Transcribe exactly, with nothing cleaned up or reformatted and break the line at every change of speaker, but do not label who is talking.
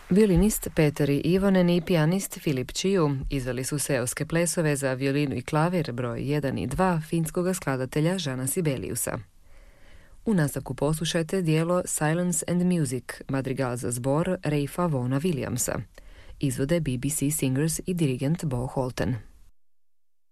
Violinist Peter Ivonen i pijanist Filip Čiju izveli su seoske plesove za violinu i klavir broj jedan i dva finskog skladatelja Žana Sibeliusa. U nastavku poslušajte dijelo Silence and Music, madrigal za zbor Ralpha Vaughna Williamsa. Izvode B B C Singers i dirigent Bo Holten.